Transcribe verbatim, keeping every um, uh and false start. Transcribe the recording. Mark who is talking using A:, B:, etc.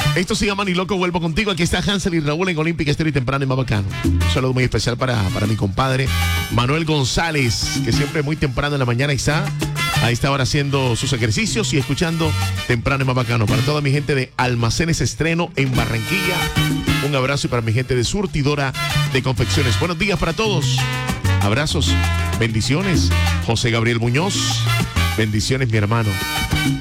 A: Esto se llama Ni Loco Vuelvo Contigo. Aquí está Hansel y Raúl en Olímpica Estéreo y temprano y más bacano. Un saludo muy especial para, para mi compadre Manuel González, que siempre muy temprano en la mañana está a esta hora haciendo sus ejercicios y escuchando temprano y más bacano. Para toda mi gente de Almacenes Estreno en Barranquilla, un abrazo, y para mi gente de Surtidora de Confecciones. Buenos días para todos. Abrazos, bendiciones. José Gabriel Muñoz, bendiciones, mi hermano.